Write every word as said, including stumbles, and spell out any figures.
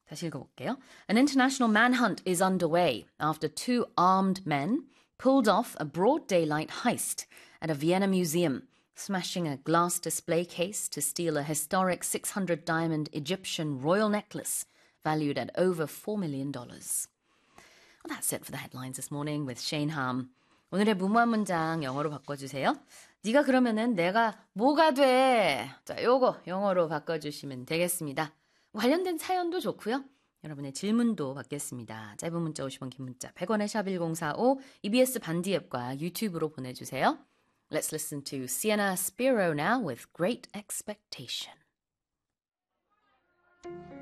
다시 읽어볼게요. An international manhunt is underway after two armed men pulled off a broad daylight heist at a Vienna museum, smashing a glass display case to steal a historic six hundred diamond Egyptian royal necklace valued at over four million dollars. Well, that's it for the headlines this morning with Shane Ham. 오늘의 무모한 문장 영어로 바꿔주세요. 네가 그러면은 내가 뭐가 돼? 자, 요거 영어로 바꿔주시면 되겠습니다. 관련된 사연도 좋고요. 여러분의 질문도 받겠습니다. 짧은 문자 오십 원, 긴 문자 백 원의 샵 일공사오, 이비에스 반디 앱과 유튜브로 보내주세요. Let's listen to Sienna Spiro now with Great Expectation.